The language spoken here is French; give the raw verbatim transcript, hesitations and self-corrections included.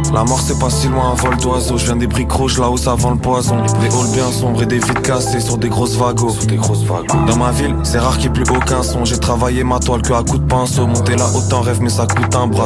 La mort c'est pas si loin, un vol d'oiseau. Je viens des briques rouges là où ça vend le poison. Des halls bien sombres et des vitres cassées sur des grosses vagos. Dans ma ville, c'est rare qu'il y ait plus aucun son. J'ai travaillé ma toile que à coups de pinceau. Monter là autant rêve mais ça coûte un bras.